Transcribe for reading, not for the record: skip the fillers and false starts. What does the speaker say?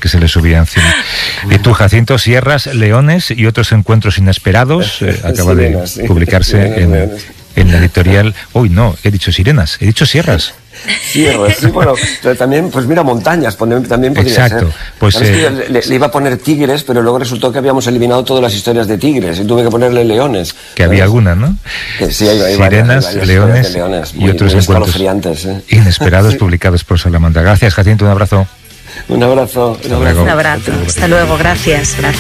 que se le subía encima. Y tú, Jacinto, Sierras, Leones y otros encuentros inesperados, acaba Sirenas, de publicarse en la editorial... Uy, no, he dicho sirenas, he dicho sierras. Sierras, sí, bueno, pero también, pues mira, montañas, también podría Exacto, ser. pues... le iba a poner tigres, pero luego resultó que habíamos eliminado todas las historias de tigres y tuve que ponerle leones. Que había alguna, ¿no? Sí, hay sirenas, varias leones muy, y otros encuentros inesperados publicados por Salamanca. Gracias, Jacinto, un abrazo. Un abrazo. Un abrazo. Hasta luego, gracias.